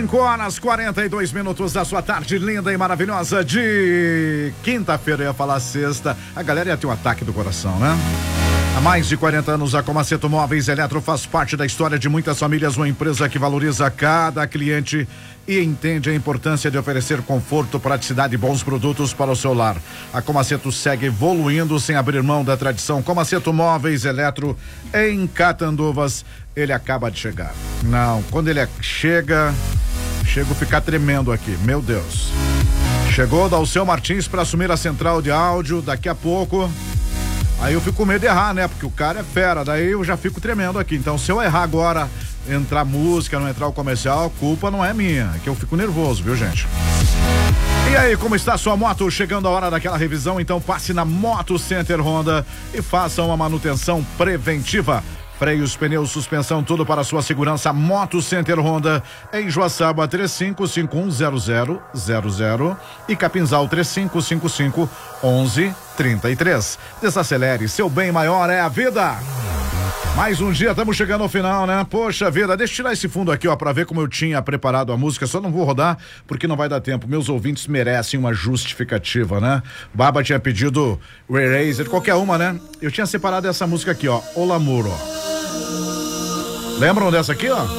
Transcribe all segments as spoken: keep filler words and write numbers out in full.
cinco horas e quarenta e dois minutos da sua tarde linda e maravilhosa de quinta-feira. Eu ia falar sexta, a galera ia ter um ataque do coração, né? Há mais de quarenta anos, a Comaceto Móveis Eletro faz parte da história de muitas famílias, uma empresa que valoriza cada cliente e entende a importância de oferecer conforto, praticidade e bons produtos para o seu lar. A Comaceto segue evoluindo sem abrir mão da tradição. Comaceto Móveis Eletro em Catanduvas. Ele acaba de chegar. Não, quando ele chega, chego a ficar tremendo aqui, meu Deus. Chegou Dalceu Martins para assumir a central de áudio daqui a pouco. Aí eu fico com medo de errar, né? Porque o cara é fera, daí eu já fico tremendo aqui. Então, se eu errar agora, entrar música, não entrar o comercial, a culpa não é minha, é que eu fico nervoso, viu, gente? E aí, como está a sua moto? Chegando a hora daquela revisão, então passe na Moto Center Honda e faça uma manutenção preventiva. Freios, pneus, suspensão, tudo para a sua segurança. Moto Center Honda em Joaçaba três cinco cinco um zero zero zero zero e Capinzal três cinco cinco cinco um um três três. Desacelere, seu bem maior é a vida. Mais um dia, estamos chegando ao final, né? Poxa vida, deixa eu tirar esse fundo aqui, ó, pra ver como eu tinha preparado a música. Só não vou rodar porque não vai dar tempo. Meus ouvintes merecem uma justificativa, né? Baba tinha pedido Eraser, qualquer uma, né? Eu tinha separado essa música aqui, ó, O Lamuro. Lembram dessa aqui, ó?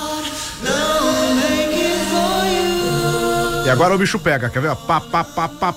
E agora o bicho pega, quer ver? Pá, pá, pá, pá,